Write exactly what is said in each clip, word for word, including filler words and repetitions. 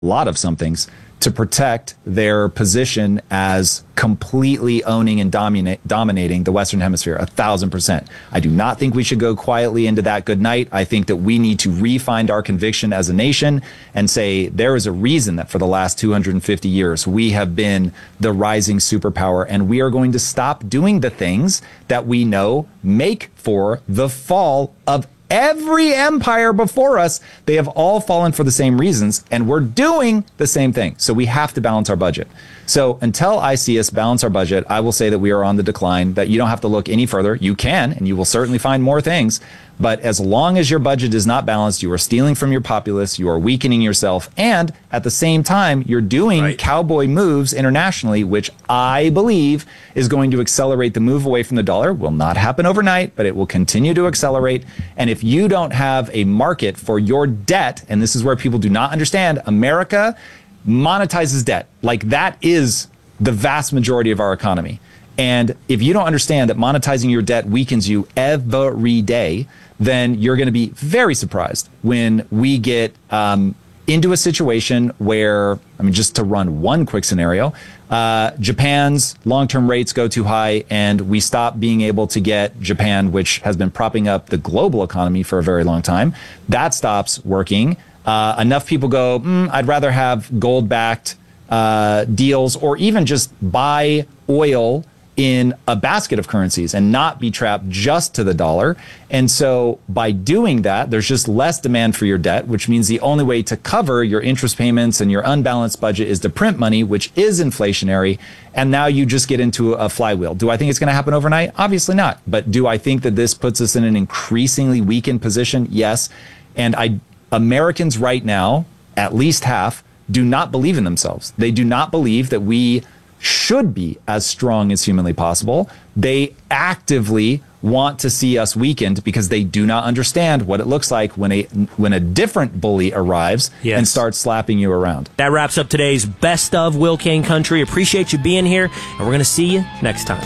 lot of some things to protect their position as completely owning and dominate, dominating the Western Hemisphere, a thousand percent. I do not think we should go quietly into that good night. I think that we need to re-find our conviction as a nation and say there is a reason that for the last two hundred fifty years, we have been the rising superpower, and we are going to stop doing the things that we know make for the fall of every empire before us. They have all fallen for the same reasons, and we're doing the same thing. So we have to balance our budget. So until I see us balance our budget, I will say that we are on the decline, that you don't have to look any further. You can, and you will certainly find more things. But as long as your budget is not balanced, you are stealing from your populace, you are weakening yourself, and at the same time, you're doing right. cowboy moves internationally, which I believe is going to accelerate the move away from the dollar. Will not happen overnight, but it will continue to accelerate. And if you don't have a market for your debt, and this is where people do not understand, America monetizes debt. Like, that is the vast majority of our economy. And if you don't understand that monetizing your debt weakens you every day, then you're going to be very surprised when we get um, into a situation where, I mean, just to run one quick scenario, uh, Japan's long-term rates go too high and we stop being able to get Japan, which has been propping up the global economy for a very long time. That stops working. Uh, enough people go, mm, I'd rather have gold-backed uh, deals, or even just buy oil in a basket of currencies and not be trapped just to the dollar. And so by doing that, there's just less demand for your debt, which means the only way to cover your interest payments and your unbalanced budget is to print money, which is inflationary. And now you just get into a flywheel. Do I think it's going to happen overnight? Obviously not. But do I think that this puts us in an increasingly weakened position? Yes. And I, Americans right now, at least half, do not believe in themselves. They do not believe that we should be as strong as humanly possible. They actively want to see us weakened because they do not understand what it looks like when a when a different bully arrives yes. and starts slapping you around. That wraps up today's Best of Will Cain Country. Appreciate you being here, and we're going to see you next time.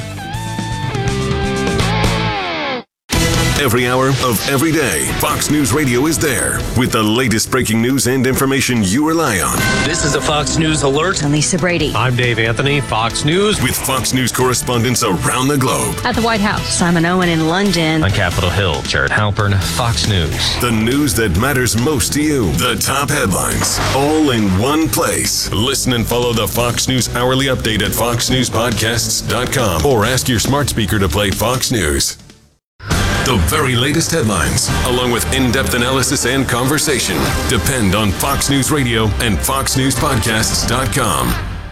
Every hour of every day, Fox News Radio is there with the latest breaking news and information you rely on. This is a Fox News Alert. I'm Lisa Brady. I'm Dave Anthony, Fox News. With Fox News correspondents around the globe. At the White House, Simon Owen in London. On Capitol Hill, Jared Halpern, Fox News. The news that matters most to you. The top headlines, all in one place. Listen and follow the Fox News Hourly Update at fox news podcasts dot com or ask your smart speaker to play Fox News. The very latest headlines, along with in-depth analysis and conversation, depend on Fox News Radio and fox news podcasts dot com.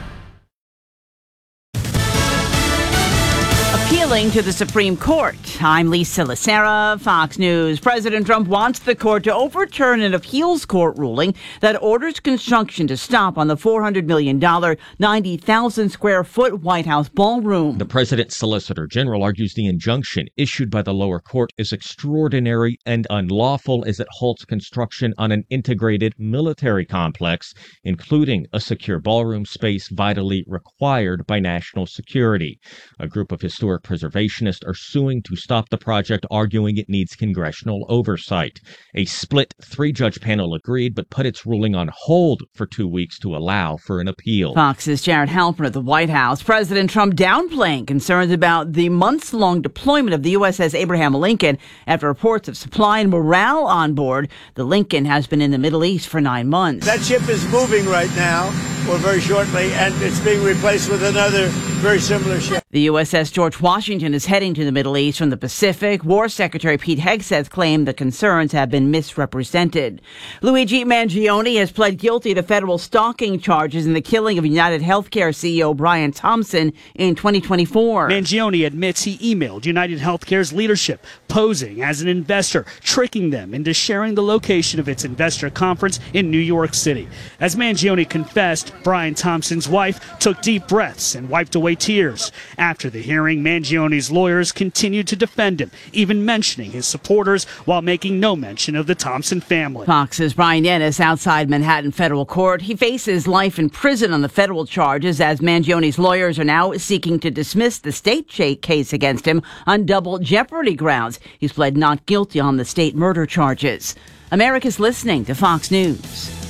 Appealing to the Supreme Court. I'm Lisa Lacera, Fox News. President Trump wants the court to overturn an appeals court ruling that orders construction to stop on the four hundred million dollars, ninety thousand square foot White House ballroom. The president's solicitor general argues the injunction issued by the lower court is extraordinary and unlawful as it halts construction on an integrated military complex, including a secure ballroom space vitally required by national security. A group of historic preservationists are suing to stop the project, arguing it needs congressional oversight. A split three-judge panel agreed, but put its ruling on hold for two weeks to allow for an appeal. Fox's Jared Halpern at the White House. President Trump downplaying concerns about the months-long deployment of the U S S Abraham Lincoln after reports of supply and morale on board. The Lincoln has been in the Middle East for nine months. That ship is moving right now, or very shortly, and it's being replaced with another very similar ship. The U S S George Washington is heading to the Middle East from the Pacific. War Secretary Pete Hegseth claimed the concerns have been misrepresented. Luigi Mangione has pled guilty to federal stalking charges in the killing of United Healthcare C E O Brian Thompson in twenty twenty-four. Mangione admits he emailed United Healthcare's leadership, posing as an investor, tricking them into sharing the location of its investor conference in New York City. As Mangione confessed, Brian Thompson's wife took deep breaths and wiped away tears. After the hearing, Mangione's lawyers continued to defend him, even mentioning his supporters while making no mention of the Thompson family. Fox's Brian Ennis outside Manhattan federal court. He faces life in prison on the federal charges as Mangione's lawyers are now seeking to dismiss the state case against him on double jeopardy grounds. He's pled not guilty on the state murder charges. America's listening to Fox News.